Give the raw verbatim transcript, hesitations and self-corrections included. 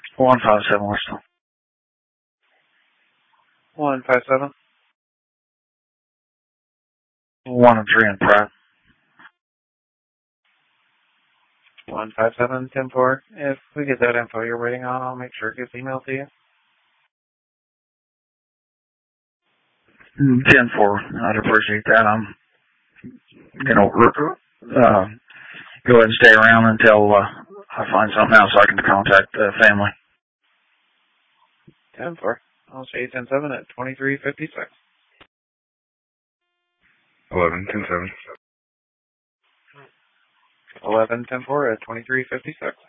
One five seven West. One five seven. One and three in Pratt. One five seven ten four. If we get that info you're waiting on, I'll make sure it gets emailed to you. Ten four. I'd appreciate that. I'm gonna uh, go ahead and stay around until uh, I find something else so I can contact the family. Ten four. I'll say ten seven at twenty three fifty six. Eleven ten seven. Eleven ten four at twenty three fifty six.